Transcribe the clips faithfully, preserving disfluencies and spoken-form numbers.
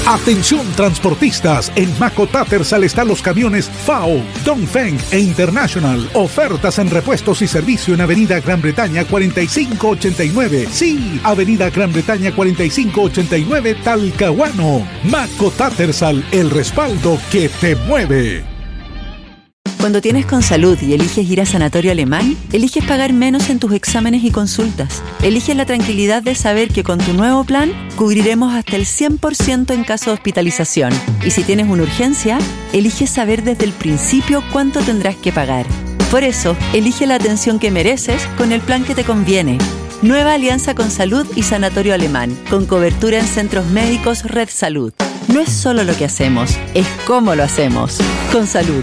Atención transportistas, en Maco Tattersall están los camiones F A O, Dongfeng e International. Ofertas en repuestos y servicio en Avenida Gran Bretaña cuarenta y cinco ochenta y nueve. Sí, Avenida Gran Bretaña cuarenta y cinco ochenta y nueve, Talcahuano. Maco Tattersall, el respaldo que te mueve. Cuando tienes Consalud y eliges ir a Sanatorio Alemán, eliges pagar menos en tus exámenes y consultas. Eliges la tranquilidad de saber que con tu nuevo plan cubriremos hasta el cien por ciento en caso de hospitalización. Y si tienes una urgencia, eliges saber desde el principio cuánto tendrás que pagar. Por eso, elige la atención que mereces con el plan que te conviene. Nueva alianza Consalud y Sanatorio Alemán, con cobertura en centros médicos Red Salud. No es solo lo que hacemos, es cómo lo hacemos. Consalud.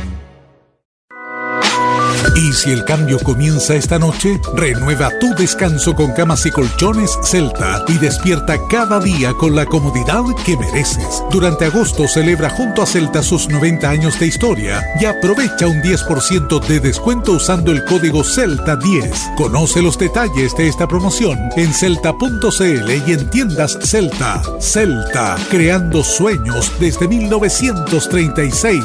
Y si el cambio comienza esta noche, renueva tu descanso con camas y colchones Celta y despierta cada día con la comodidad que mereces. Durante agosto celebra junto a Celta sus noventa años de historia y aprovecha un diez por ciento de descuento usando el código Celta diez. Conoce los detalles de esta promoción en celta punto c l y en tiendas Celta. Celta, creando sueños desde mil novecientos treinta y seis.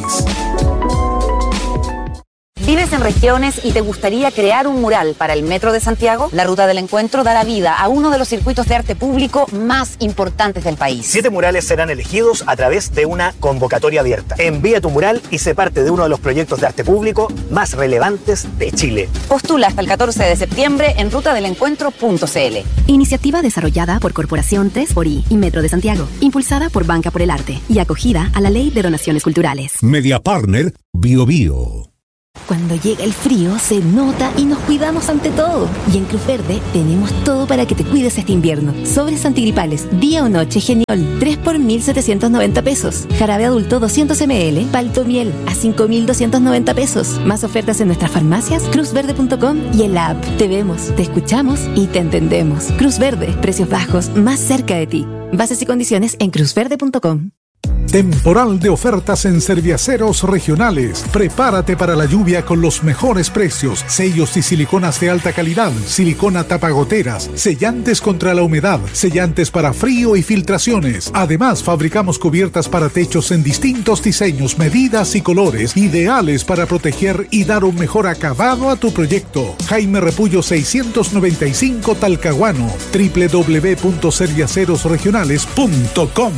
¿Vives en regiones y te gustaría crear un mural para el Metro de Santiago? La Ruta del Encuentro dará vida a uno de los circuitos de arte público más importantes del país. Siete murales serán elegidos a través de una convocatoria abierta. Envía tu mural y sé parte de uno de los proyectos de arte público más relevantes de Chile. Postula hasta el catorce de septiembre en ruta del encuentro punto c l. Iniciativa desarrollada por Corporación tres por I y Metro de Santiago, impulsada por Banca por el Arte y acogida a la Ley de Donaciones Culturales. Media Partner Bio Bio. Cuando llega el frío, se nota y nos cuidamos ante todo. Y en Cruz Verde tenemos todo para que te cuides este invierno. Sobres antigripales, día o noche Geniol, tres por mil setecientos noventa pesos. Jarabe adulto doscientos mililitros, Paltomiel a cinco mil doscientos noventa pesos. Más ofertas en nuestras farmacias, cruz verde punto com y en la app. Te vemos, te escuchamos y te entendemos. Cruz Verde, precios bajos, más cerca de ti. Bases y condiciones en cruz verde punto com. Temporal de ofertas en Serviaceros Regionales. Prepárate para la lluvia con los mejores precios. Sellos y siliconas de alta calidad, silicona tapagoteras, sellantes contra la humedad, sellantes para frío y filtraciones. Además, fabricamos cubiertas para techos en distintos diseños, medidas y colores, ideales para proteger y dar un mejor acabado a tu proyecto. Jaime Repullo seiscientos noventa y cinco, Talcahuano. doble u doble u doble u punto serviaceros regionales punto com.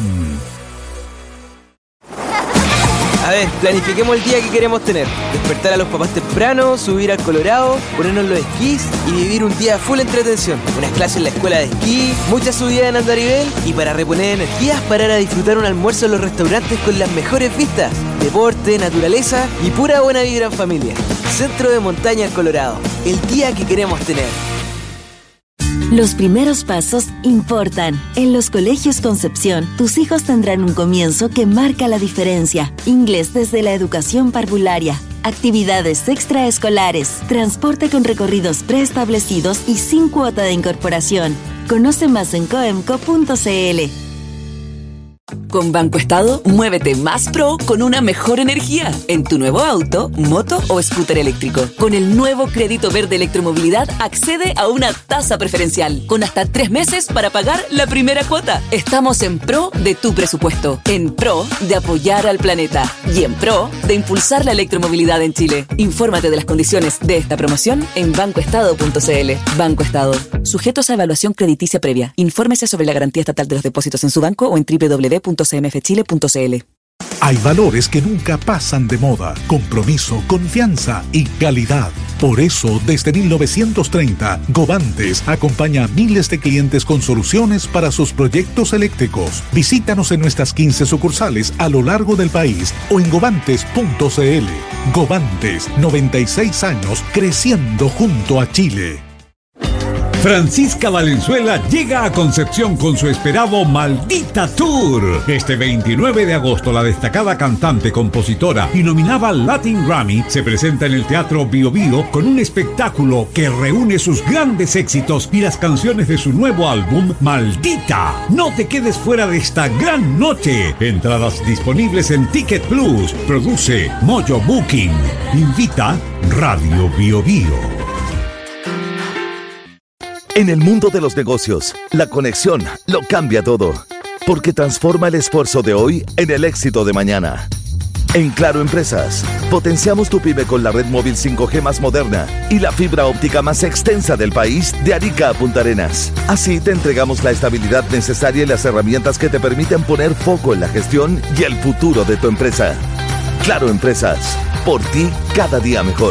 A ver, planifiquemos el día que queremos tener. Despertar a los papás temprano, subir al Colorado, ponernos los esquís y vivir un día full entretención. Unas clases en la escuela de esquí, muchas subidas en andarivel y para reponer energías, parar a disfrutar un almuerzo en los restaurantes con las mejores vistas. Deporte, naturaleza y pura buena vibra en familia. Centro de Montaña El Colorado. El día que queremos tener. Los primeros pasos importan. En los colegios Concepción, tus hijos tendrán un comienzo que marca la diferencia. Inglés desde la educación parvularia, actividades extraescolares, transporte con recorridos preestablecidos y sin cuota de incorporación. Conoce más en coemco punto c l. Con Banco Estado, muévete más pro con una mejor energía en tu nuevo auto, moto o scooter eléctrico. Con el nuevo crédito verde electromovilidad, accede a una tasa preferencial con hasta tres meses para pagar la primera cuota. Estamos en pro de tu presupuesto, en pro de apoyar al planeta y en pro de impulsar la electromovilidad en Chile. Infórmate de las condiciones de esta promoción en banco estado punto c l. Banco Estado. Sujetos a evaluación crediticia previa. Infórmese sobre la garantía estatal de los depósitos en su banco o en doble u doble u doble u punto c m f chile punto c l. Hay valores que nunca pasan de moda: compromiso, confianza y calidad. Por eso, desde mil novecientos treinta, Govantes acompaña a miles de clientes con soluciones para sus proyectos eléctricos. Visítanos en nuestras quince sucursales a lo largo del país o en govantes punto c l. Govantes, noventa y seis años creciendo junto a Chile. Francisca Valenzuela llega a Concepción con su esperado Maldita Tour. Este veintinueve de agosto, la destacada cantante, compositora y nominada al Latin Grammy se presenta en el Teatro Bio Bio con un espectáculo que reúne sus grandes éxitos y las canciones de su nuevo álbum Maldita. No te quedes fuera de esta gran noche. Entradas disponibles en Ticket Plus. Produce Mojo Booking. Invita Radio Bio Bio. En el mundo de los negocios, la conexión lo cambia todo. porque transforma el esfuerzo de hoy en el éxito de mañana. En Claro Empresas, potenciamos tu pyme con la red móvil cinco G más moderna y la fibra óptica más extensa del país de Arica a Punta Arenas. Así te entregamos la estabilidad necesaria y las herramientas que te permiten poner foco en la gestión y el futuro de tu empresa. Claro Empresas, por ti cada día mejor.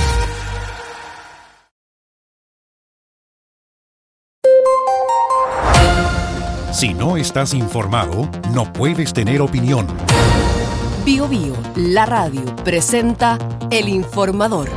Si no estás informado, no puedes tener opinión. Bio Bio, la radio, presenta El Informador.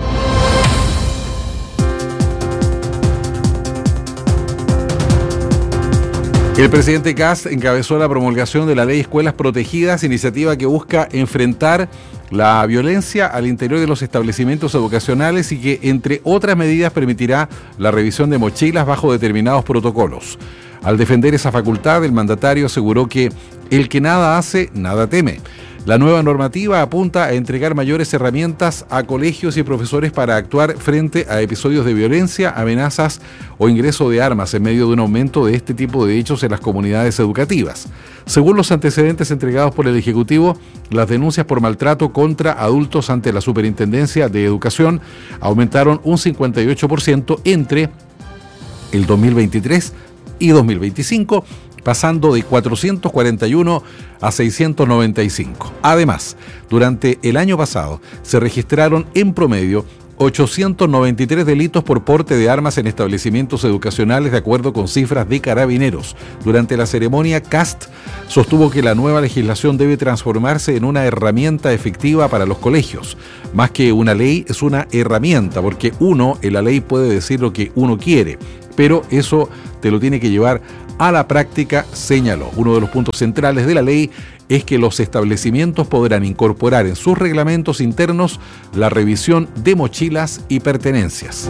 El presidente Kast encabezó la promulgación de la Ley Escuelas Protegidas, iniciativa que busca enfrentar la violencia al interior de los establecimientos educacionales y que, entre otras medidas, permitirá la revisión de mochilas bajo determinados protocolos. Al defender esa facultad, el mandatario aseguró que el que nada hace, nada teme. La nueva normativa apunta a entregar mayores herramientas a colegios y profesores para actuar frente a episodios de violencia, amenazas o ingreso de armas en medio de un aumento de este tipo de hechos en las comunidades educativas. Según los antecedentes entregados por el Ejecutivo, las denuncias por maltrato contra adultos ante la Superintendencia de Educación aumentaron un cincuenta y ocho por ciento entre el dos mil veintitrés y dos mil veinticinco, pasando de cuatrocientos cuarenta y uno a seiscientos noventa y cinco. Además, durante el año pasado se registraron en promedio ochocientos noventa y tres delitos por porte de armas en establecimientos educacionales, de acuerdo con cifras de Carabineros. Durante la ceremonia, Kast sostuvo que la nueva legislación debe transformarse en una herramienta efectiva para los colegios. Más que una ley, es una herramienta, porque uno en la ley puede decir lo que uno quiere, pero eso te lo tiene que llevar a la práctica, señaló. Uno de los puntos centrales de la ley es que los establecimientos podrán incorporar en sus reglamentos internos la revisión de mochilas y pertenencias.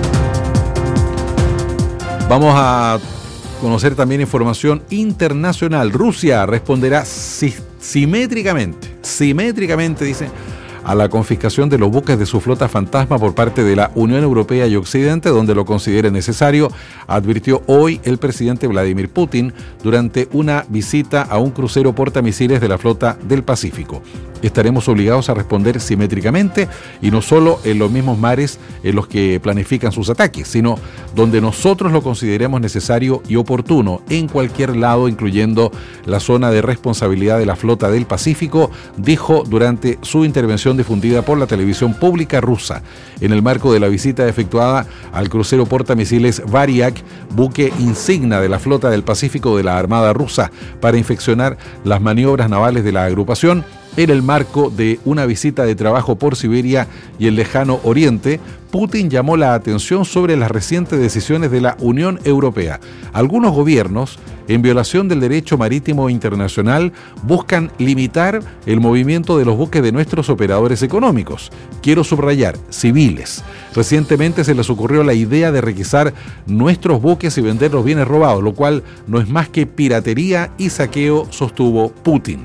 Vamos a conocer también información internacional. Rusia responderá si- simétricamente, simétricamente, dice, a la confiscación de los buques de su flota fantasma por parte de la Unión Europea y Occidente, donde lo considere necesario, advirtió hoy el presidente Vladimir Putin durante una visita a un crucero portamisiles de la flota del Pacífico. Estaremos obligados a responder simétricamente y no solo en los mismos mares en los que planifican sus ataques, sino donde nosotros lo consideremos necesario y oportuno, en cualquier lado, incluyendo la zona de responsabilidad de la flota del Pacífico, dijo durante su intervención difundida por la televisión pública rusa, en el marco de la visita efectuada al crucero portamisiles Variak, buque insignia de la flota del Pacífico de la Armada rusa, para inspeccionar las maniobras navales de la agrupación. En el marco de una visita de trabajo por Siberia y el lejano Oriente, Putin llamó la atención sobre las recientes decisiones de la Unión Europea. Algunos gobiernos, en violación del derecho marítimo internacional, buscan limitar el movimiento de los buques de nuestros operadores económicos. Quiero subrayar, civiles. Recientemente se les ocurrió la idea de requisar nuestros buques y vender los bienes robados, lo cual no es más que piratería y saqueo, sostuvo Putin.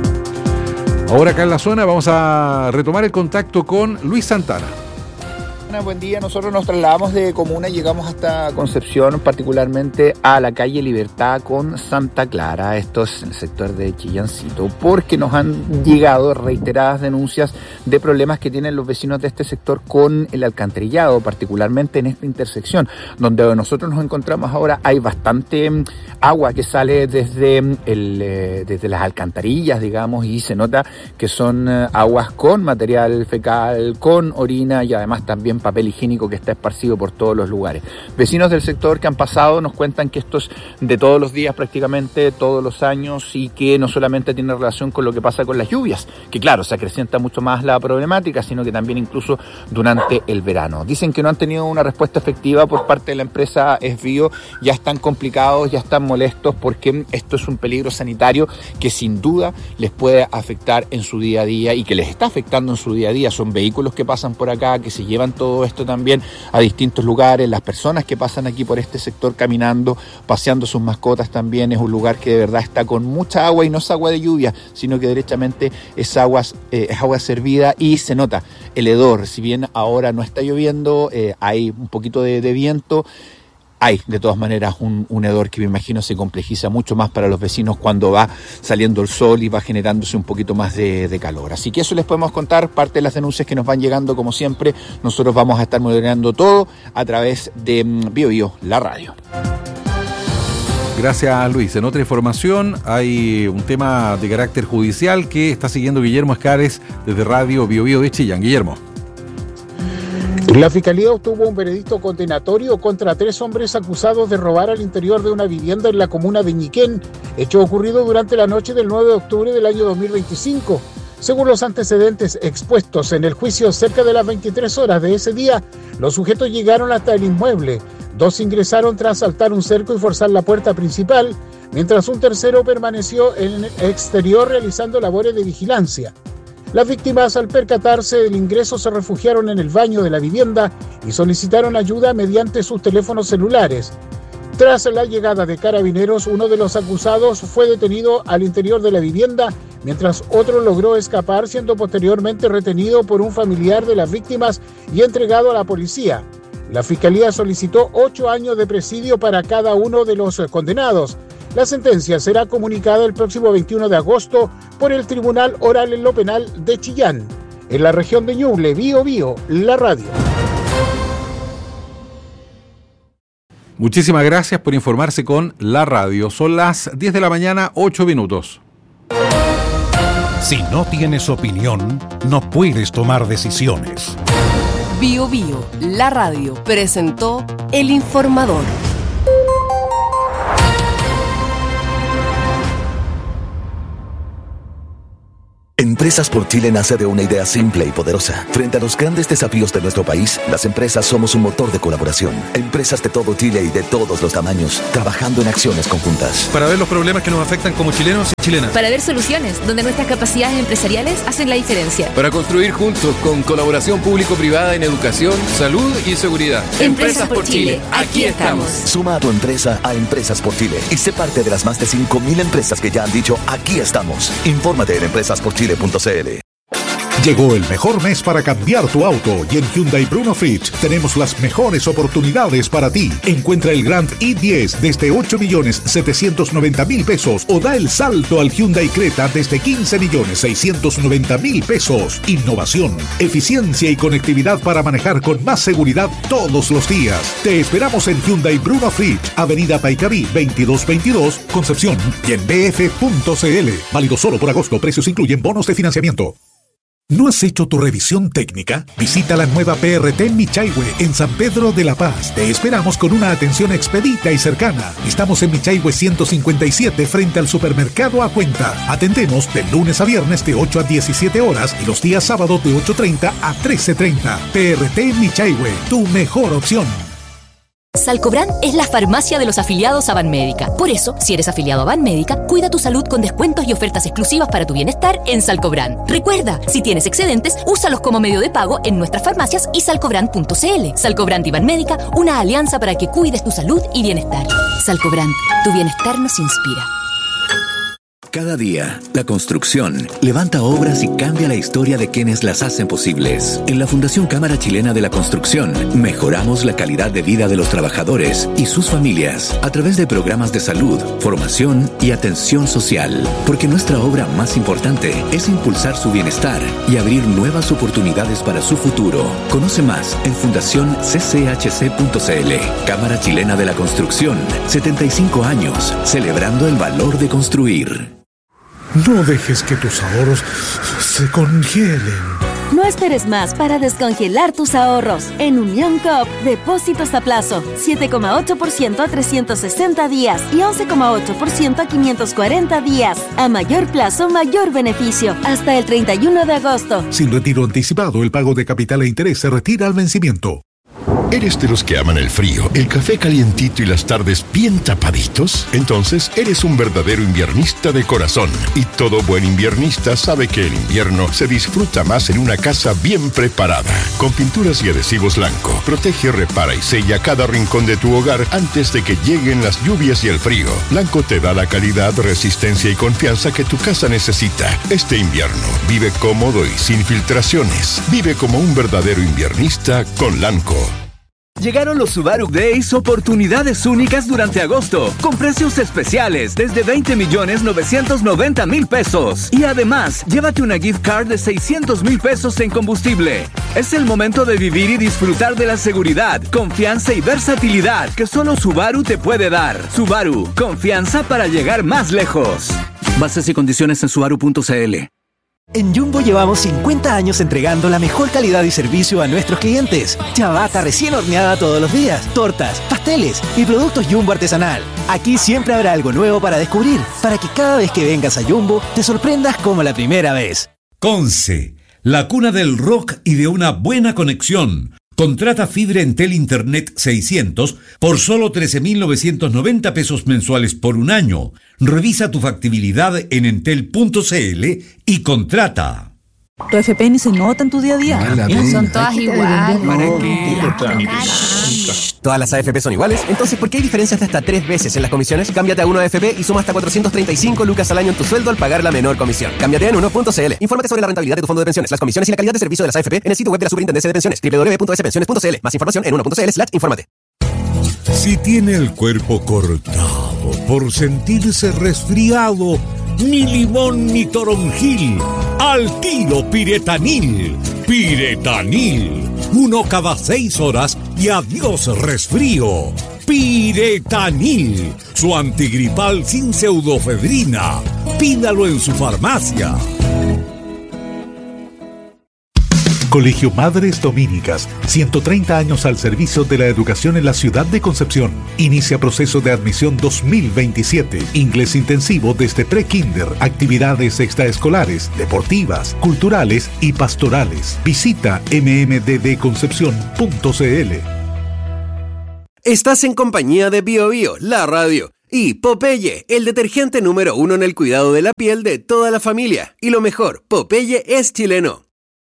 Ahora acá en la zona vamos a retomar el contacto con Luis Santana. Buen día, nosotros nos trasladamos de Comuna y llegamos hasta Concepción, particularmente a la calle Libertad con Santa Clara, esto es el sector de Chillancito, porque nos han llegado reiteradas denuncias de problemas que tienen los vecinos de este sector con el alcantarillado, particularmente en esta intersección, donde nosotros nos encontramos ahora. Hay bastante agua que sale desde, el, desde las alcantarillas, digamos, y se nota que son aguas con material fecal, con orina y además también papel higiénico que está esparcido por todos los lugares. Vecinos del sector que han pasado nos cuentan que esto es de todos los días, prácticamente todos los años, y que no solamente tiene relación con lo que pasa con las lluvias, que claro, se acrecienta mucho más la problemática, sino que también incluso durante el verano. Dicen que no han tenido una respuesta efectiva por parte de la empresa Esbio, ya están complicados, ya están molestos, porque esto es un peligro sanitario que sin duda les puede afectar en su día a día y que les está afectando en su día a día. Son vehículos que pasan por acá, que se llevan todo esto también a distintos lugares, las personas que pasan aquí por este sector caminando, paseando sus mascotas también. Es un lugar que de verdad está con mucha agua, y no es agua de lluvia, sino que derechamente es agua, eh, es agua servida, y se nota el hedor. Si bien ahora no está lloviendo, eh, hay un poquito de, de viento, hay de todas maneras un, un hedor que me imagino se complejiza mucho más para los vecinos cuando va saliendo el sol y va generándose un poquito más de, de calor. Así que eso les podemos contar, parte de las denuncias que nos van llegando como siempre. Nosotros vamos a estar monitoreando todo a través de Bio Bio, la radio. Gracias, Luis. En otra información, hay un tema de carácter judicial que está siguiendo Guillermo Escares desde Radio Bio Bio de Chillán. Guillermo. La Fiscalía obtuvo un veredicto condenatorio contra tres hombres acusados de robar al interior de una vivienda en la comuna de Ñiquén, hecho ocurrido durante la noche del nueve de octubre del año dos mil veinticinco. Según los antecedentes expuestos en el juicio, cerca de las veintitrés horas de ese día, los sujetos llegaron hasta el inmueble. Dos ingresaron tras saltar un cerco y forzar la puerta principal, mientras un tercero permaneció en el exterior realizando labores de vigilancia. Las víctimas, al percatarse del ingreso, se refugiaron en el baño de la vivienda y solicitaron ayuda mediante sus teléfonos celulares. Tras la llegada de carabineros, uno de los acusados fue detenido al interior de la vivienda, mientras otro logró escapar, siendo posteriormente retenido por un familiar de las víctimas y entregado a la policía. La Fiscalía solicitó ocho años de presidio para cada uno de los condenados. La sentencia será comunicada el próximo veintiuno de agosto por el Tribunal Oral en lo Penal de Chillán. En la región de Ñuble, Bio Bio, la radio. Muchísimas gracias por informarse con la radio. Son las diez de la mañana, ocho minutos. Si no tienes opinión, no puedes tomar decisiones. Bio Bio, la radio, presentó El Informador. Empresas por Chile nace de una idea simple y poderosa. Frente a los grandes desafíos de nuestro país, las empresas somos un motor de colaboración. Empresas de todo Chile y de todos los tamaños, trabajando en acciones conjuntas. Para ver los problemas que nos afectan como chilenos y chilenas. Para ver soluciones donde nuestras capacidades empresariales hacen la diferencia. Para construir juntos con colaboración público-privada en educación, salud y seguridad. Empresas, Empresas por Chile, aquí estamos. Suma a tu empresa a Empresas por Chile y sé parte de las más de cinco mil empresas que ya han dicho aquí estamos. Infórmate en empresas por chile punto c l. Llegó el mejor mes para cambiar tu auto y en Hyundai Bruno Fritz tenemos las mejores oportunidades para ti. Encuentra el Grand i diez desde ocho millones setecientos noventa mil pesos o da el salto al Hyundai Creta desde quince millones seiscientos noventa mil pesos. Innovación, eficiencia y conectividad para manejar con más seguridad todos los días. Te esperamos en Hyundai Bruno Fritz, Avenida Paicabí veintidós veintidós, Concepción y en b f punto c l. Válido solo por agosto. Precios incluyen bonos de financiamiento. ¿No has hecho tu revisión técnica? Visita la nueva P R T Michaihue en San Pedro de la Paz. Te esperamos con una atención expedita y cercana. Estamos en Michaihue ciento cincuenta y siete frente al supermercado A Cuenta. Atendemos de lunes a viernes de ocho a diecisiete horas y los días sábados de ocho treinta a trece treinta. P R T Michaihue, tu mejor opción. Salcobran es la farmacia de los afiliados a Banmédica. Por eso, si eres afiliado a Banmédica, cuida tu salud con descuentos y ofertas exclusivas para tu bienestar en Salcobran. Recuerda, si tienes excedentes, úsalos como medio de pago en nuestras farmacias y salcobran punto c l. Salcobran y Banmédica, una alianza para que cuides tu salud y bienestar. Salcobran, tu bienestar nos inspira. Cada día, la construcción levanta obras y cambia la historia de quienes las hacen posibles. En la Fundación Cámara Chilena de la Construcción, mejoramos la calidad de vida de los trabajadores y sus familias a través de programas de salud, formación y atención social. Porque nuestra obra más importante es impulsar su bienestar y abrir nuevas oportunidades para su futuro. Conoce más en fundación c c h c punto c l. Cámara Chilena de la Construcción, setenta y cinco años, celebrando el valor de construir. No dejes que tus ahorros se congelen. No esperes más para descongelar tus ahorros. En Unión Coop, depósitos a plazo, siete coma ocho por ciento a trescientos sesenta días y once coma ocho por ciento a quinientos cuarenta días. A mayor plazo, mayor beneficio. Hasta el treinta y uno de agosto. Sin retiro anticipado, el pago de capital e interés se retira al vencimiento. ¿Eres de los que aman el frío, el café calientito y las tardes bien tapaditos? Entonces eres un verdadero inviernista de corazón. Y todo buen inviernista sabe que el invierno se disfruta más en una casa bien preparada. Con pinturas y adhesivos Lanco, protege, repara y sella cada rincón de tu hogar antes de que lleguen las lluvias y el frío. Lanco te da la calidad, resistencia y confianza que tu casa necesita. Este invierno, vive cómodo y sin filtraciones. Vive como un verdadero inviernista con Lanco. Llegaron los Subaru Days, oportunidades únicas durante agosto, con precios especiales desde veinte millones novecientos noventa mil pesos. Y además, llévate una gift card de seiscientos mil pesos en combustible. Es el momento de vivir y disfrutar de la seguridad, confianza y versatilidad que solo Subaru te puede dar. Subaru, confianza para llegar más lejos. Bases y condiciones en subaru punto c l. En Jumbo llevamos cincuenta años entregando la mejor calidad y servicio a nuestros clientes. Ciabatta recién horneada todos los días, tortas, pasteles y productos Jumbo artesanal. Aquí siempre habrá algo nuevo para descubrir, para que cada vez que vengas a Jumbo te sorprendas como la primera vez. Conce, la cuna del rock y de una buena conexión. Contrata fibra Entel Internet seiscientos por solo trece mil novecientos noventa pesos mensuales por un año. Revisa tu factibilidad en entel punto c l y contrata. Tu F P ni se nota en tu día a día. Son todas iguales. ¿Para qué? ¿Todas las A F P son iguales? Entonces, ¿por qué hay diferencias de hasta tres veces en las comisiones? Cámbiate a uno A F P y suma hasta cuatrocientos treinta y cinco lucas al año en tu sueldo al pagar la menor comisión. Cámbiate en uno punto c l. Infórmate sobre la rentabilidad de tu fondo de pensiones, las comisiones y la calidad de servicio de las A F P en el sitio web de la Superintendencia de Pensiones, doble u doble u doble u punto s pensiones punto c l. Más información en uno punto c l slash infórmate. Si tiene el cuerpo cortado por sentirse resfriado, ni limón ni toronjil, al tiro Piretanil. Piretanil, uno cada seis horas y adiós resfrío. Piretanil, su antigripal sin pseudofedrina. Pídalo en su farmacia. Colegio Madres Dominicas, ciento treinta años al servicio de la educación en la ciudad de Concepción. Inicia proceso de admisión dos mil veintisiete. Inglés intensivo desde pre-kinder, actividades extraescolares, deportivas, culturales y pastorales. Visita m m d d concepción punto c l. Estás en compañía de Bio Bio, la radio, y Popeye, el detergente número uno en el cuidado de la piel de toda la familia. Y lo mejor, Popeye es chileno.